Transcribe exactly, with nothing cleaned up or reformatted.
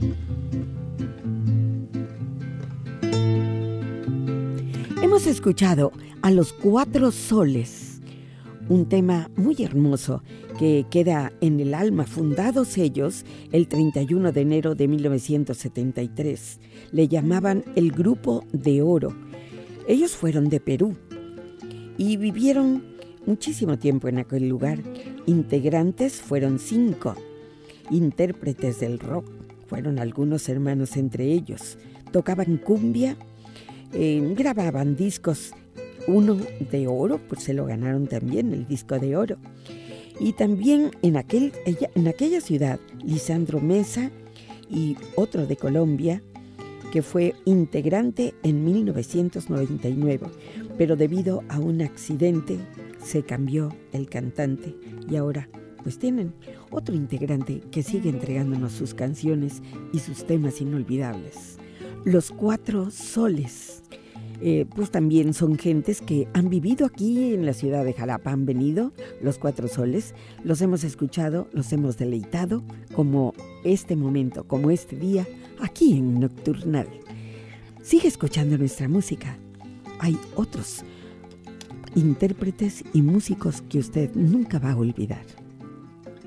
Hemos escuchado a Los Cuatro Soles, un tema muy hermoso que queda en el alma, fundados ellos el treinta y uno de enero de mil novecientos setenta y tres. Le llamaban el Grupo de Oro. Ellos fueron de Perú y vivieron muchísimo tiempo en aquel lugar. Integrantes fueron cinco. Intérpretes del rock fueron algunos hermanos entre ellos. Tocaban cumbia, eh, grababan discos. Uno de oro, pues se lo ganaron también, el disco de oro. Y también en, aquel, en aquella ciudad, Lisandro Mesa y otro de Colombia, que fue integrante en mil novecientos noventa y nueve, pero debido a un accidente se cambió el cantante y ahora pues tienen otro integrante que sigue entregándonos sus canciones y sus temas inolvidables. Los Cuatro Soles. Eh, pues también son gentes que han vivido aquí en la ciudad de Jalapa, han venido Los Cuatro Soles, los hemos escuchado, los hemos deleitado, como este momento, como este día, aquí en Nocturnal. Sigue escuchando nuestra música. Hay otros intérpretes y músicos que usted nunca va a olvidar.